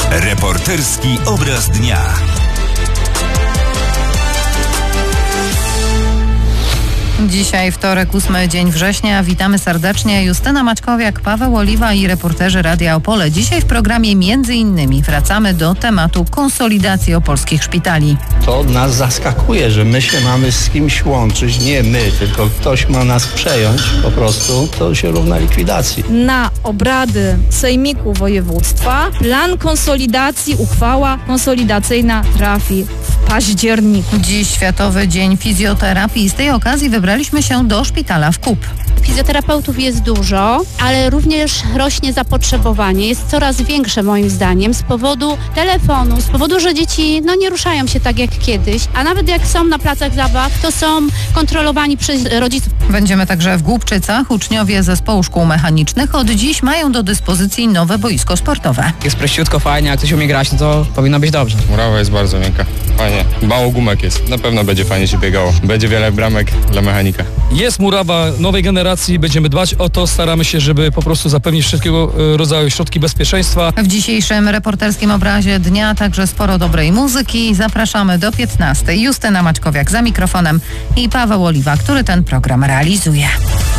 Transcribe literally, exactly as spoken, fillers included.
Reporterski obraz dnia. Dzisiaj wtorek, ósmy dzień września. Witamy serdecznie. Justyna Maćkowiak, Paweł Oliwa i reporterzy Radia Opole. Dzisiaj w programie między innymi wracamy do tematu konsolidacji opolskich szpitali. To nas zaskakuje, że my się mamy z kimś łączyć. Nie my, tylko ktoś ma nas przejąć po prostu. To się równa likwidacji. Na obrady Sejmiku Województwa plan konsolidacji, uchwała konsolidacyjna trafi w październiku. Dziś Światowy Dzień Fizjoterapii. Z tej okazji wybraliśmy się do szpitala w Kub. Fizjoterapeutów jest dużo, ale również rośnie zapotrzebowanie. Jest coraz większe moim zdaniem z powodu telefonu, z powodu, że dzieci no, nie ruszają się tak jak kiedyś, a nawet jak są na placach zabaw, to są kontrolowani przez rodziców. Będziemy także w Głubczycach. Uczniowie zespołu szkół mechanicznych od dziś mają do dyspozycji nowe boisko sportowe. Jest prościutko, fajnie, jak ktoś umie grać, no to powinno być dobrze. Murawa jest bardzo miękka, fajnie. Mało gumek jest, na pewno będzie fajnie się biegało. Będzie wiele bramek dla mechanika. Jest murawa nowej generacji, będziemy dbać o to, staramy się, żeby po prostu zapewnić wszelkiego rodzaju środki bezpieczeństwa. W dzisiejszym reporterskim obrazie dnia także sporo dobrej muzyki. Zapraszamy do piętnastej. Justyna Maćkowiak za mikrofonem i Paweł Oliwa, który ten program realizuje.